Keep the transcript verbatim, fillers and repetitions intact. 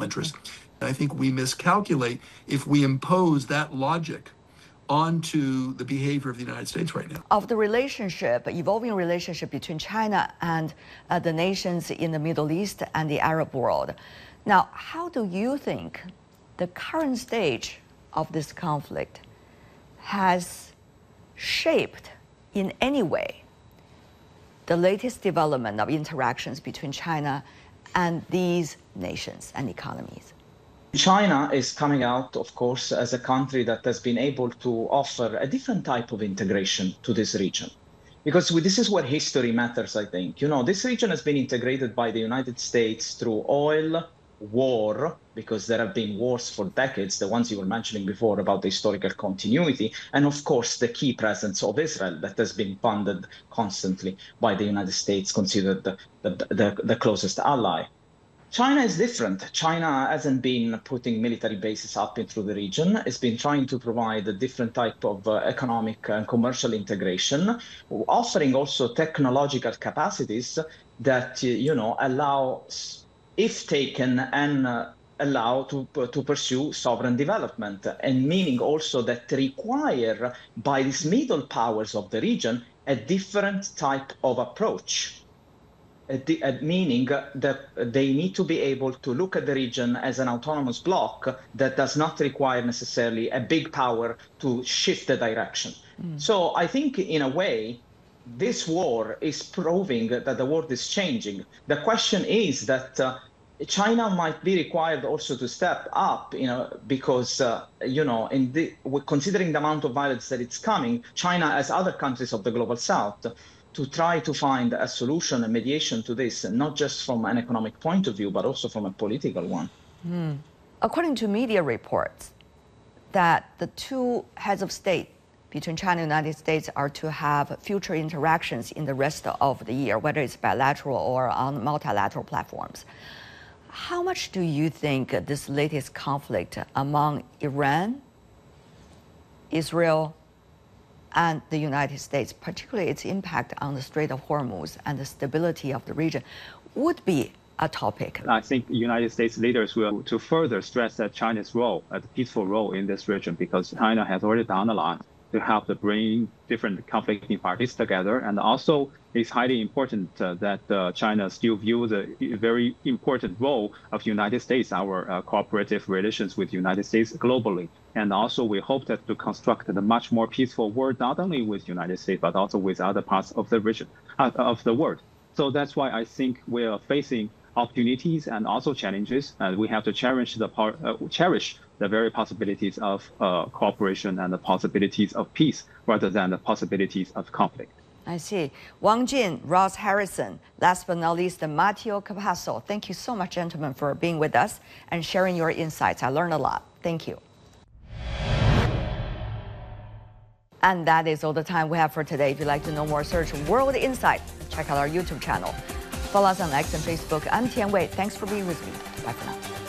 interest. And I think we miscalculate if we impose that logic onto the behavior of the United States right now. Of the relationship, evolving relationship between China and uh, the nations in the Middle East and the Arab world. Now, how do you think the current stage of this conflict has shaped in any way the latest development of interactions between China and these nations and economies? China is coming out, of course, as a country that has been able to offer a different type of integration to this region. Because this is where history matters, I think. You know, this region has been integrated by the United States through oil, war, because there have been wars for decades, the ones you were mentioning before about the historical continuity, and of course the key presence of Israel that has been funded constantly by the United States, considered the, the, the, the closest ally. China is different. China hasn't been putting military bases up into the region. It's been trying to provide a different type of uh, economic and commercial integration, offering also technological capacities that, uh, you know, allow, if taken, and uh, allow to, to pursue sovereign development, and meaning also that require, by these middle powers of the region, a different type of approach. Uh, the, uh, meaning that they need to be able to look at the region as an autonomous bloc that does not require necessarily a big power to shift the direction. Mm. So I think, in a way, this war is proving that the world is changing. The question is that uh, China might be required also to step up, you know, because, uh, you know, in the, considering the amount of violence that it's coming, China, as other countries of the global south, to try to find a solution, a mediation to this, not just from an economic point of view, but also from a political one. Mm. According to media reports, that the two heads of state between China and the United States are to have future interactions in the rest of the year, whether it's bilateral or on multilateral platforms. How much do you think this latest conflict among Iran, Israel, and the United States, particularly its impact on the Strait of Hormuz and the stability of the region, would be a topic? I think United States leaders will to further stress that China's role, a peaceful role in this region, because China has already done a lot to help to bring different conflicting parties together. And also, it's highly important uh, that uh, China still views a very important role of United States, our uh, cooperative relations with United States globally. And also, we hope that to construct a much more peaceful world, not only with United States, but also with other parts of the region, uh, of the world. So that's why I think we are facing opportunities and also challenges, and we have to cherish the part, uh, cherish the very possibilities of uh, cooperation and the possibilities of peace, rather than the possibilities of conflict. I see. Wang Jin, Ross Harrison, last but not least, Matteo Capasso. Thank you so much, gentlemen, for being with us and sharing your insights. I learned a lot. Thank you. And that is all the time we have for today. If you'd like to know more, search World Insight. Check out our YouTube channel. Follow us on X and Facebook. I'm Tian Wei. Thanks for being with me. Bye for now.